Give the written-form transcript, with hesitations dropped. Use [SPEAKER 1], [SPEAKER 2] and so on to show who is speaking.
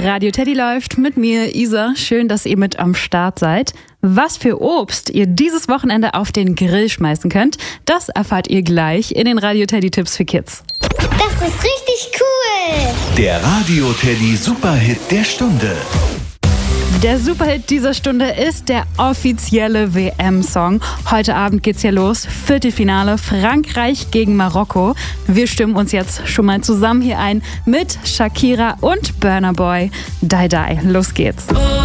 [SPEAKER 1] Radio Teddy läuft mit mir, Isa. Schön, dass ihr mit am Start seid. Was für Obst ihr dieses Wochenende auf den Grill schmeißen könnt, das erfahrt ihr gleich in den Radio Teddy Tipps für Kids.
[SPEAKER 2] Das ist richtig cool!
[SPEAKER 3] Der Radio Teddy Superhit der Stunde.
[SPEAKER 1] Der Superhit dieser Stunde ist der offizielle WM-Song. Heute Abend geht's ja los. Viertelfinale Frankreich gegen Marokko. Wir stimmen uns jetzt schon mal zusammen hier ein mit Shakira und Burna Boy. Die Die. Los geht's.